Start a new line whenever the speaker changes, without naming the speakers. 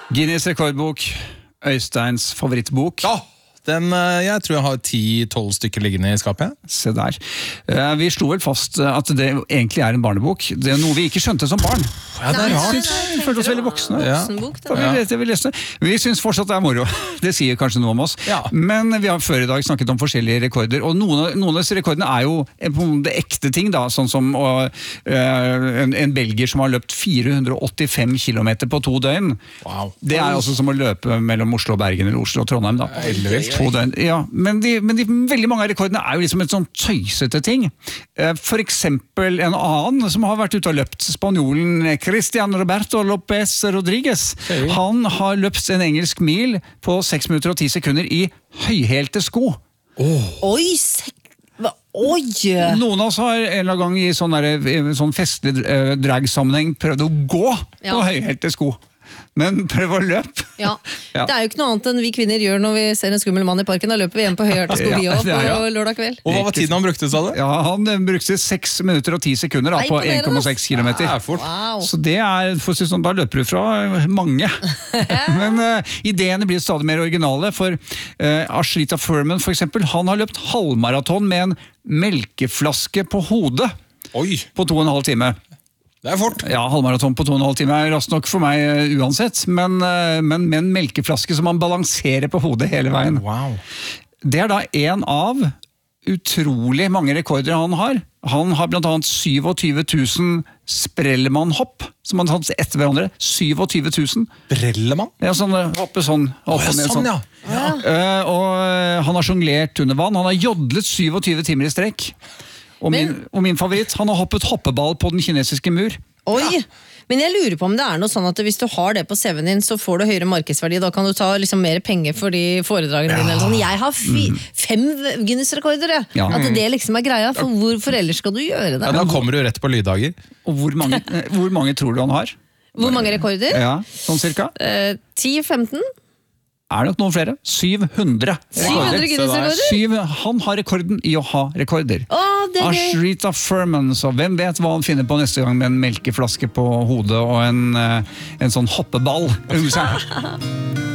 Guinness rekordbok, Øysteins favorittbok.
Ja, jeg tror jeg har 10-12 stykker liggende i skapet.
Se der. Vi slo vel fast at det egentlig er en barnebok. Det er noe vi ikke skjønte som barn.
Ja, det er rart.
Vi følte oss veldig voksne.
Voksenbok,
Vi synes fortsatt det er moro. Det sier kanskje noe om oss.
Ja.
Men vi har før i dag snakket om forskjellige rekorder, og noen av disse rekordene er jo det ekte ting, da, sånn som en belgier som har løpt 485 kilometer på 2 døgn.
Wow.
Det er altså som å løpe mellom Oslo og Bergen eller Oslo og Trondheim, da. Ja, men veldig mange av rekordene er jo liksom et sånn tøysete ting. For eksempel en annen som har vært ute og løpt, spanjolen Cristian Roberto López Rodríguez. Han har løpt en engelsk mil på 6 minutter og 10 sekunder i høyhælte sko.
Oi, oi!
Noen av oss har en eller annen gang i sånn festlig drag-sammenheng prøvd å gå på høyhælte sko. Men prøv å løpe.
Ja. Det er jo ikke noe annet enn vi kvinner gjør når vi ser en skummel mann i parken. Da løper vi hjem på høyhælte sko på lørdag kveld.
Og hva var tiden han brukte, sa du?
Ja, han brukte 6 minutter og 10 sekunder da, på 1,6 kilometer.
Det er fort.
Wow.
Så det er, for å si sånn, da løper du fra mange. Men ideene blir stadig mer originale, for Ashrita Furman for eksempel, han har løpt halvmaraton med en melkeflaske på hodet.
Oi.
På 2,5 timer.
Det er fort.
Ja, halvmaraton på 2,5 timer er raskt nok for meg uansett, men med en melkeflaske som man balanserer på hodet hele veien.
Wow.
Det er da en av utrolig mange rekorder han har. Han har blant annet 27 000 Sprellemann-hopp, som han har tatt etter hverandre. 27 000.
Brellemann?
Ja, hoppe sånn.
Ja.
Og han har jonglert under vann. Han har jodlet 27 timer i strekk. Og min favoritt, han har hoppet hoppeball på den kinesiske mur.
Oi! Men jeg lurer på om det er noe sånn at hvis du har det på CV-en din, så får du høyere markedsverdi, da kan du ta liksom mer penger for de foredragene dine. Eller sånn. Jeg har 5 Guinness-rekorder, at det liksom er greia, for hvorfor ellers skal du gjøre det?
Ja, da kommer du rett på lyddager.
Og hvor mange tror du han har?
Hvor mange rekorder?
Ja, sånn cirka?
10-15?
Er det nok noen flere? 700.
700 Guinness-rekorder?
Han har rekorden i å ha rekorder.
Det er
Ashrita Furman, så hvem vet hva han finner på neste gang med en melkeflaske på hodet og en sånn hoppeball.